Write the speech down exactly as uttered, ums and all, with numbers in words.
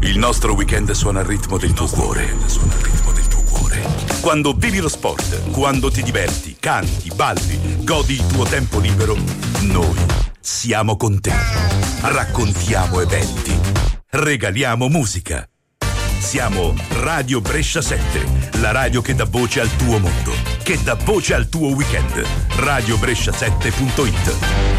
Il nostro weekend suona al ritmo del tuo cuore. Suona al ritmo del tuo cuore. Quando vivi lo sport, quando ti diverti, canti, balli, godi il tuo tempo libero, noi siamo con te. Raccontiamo eventi, regaliamo musica. Siamo Radio Brescia sette, la radio che dà voce al tuo mondo, che dà voce al tuo weekend. radio brescia sette punto it.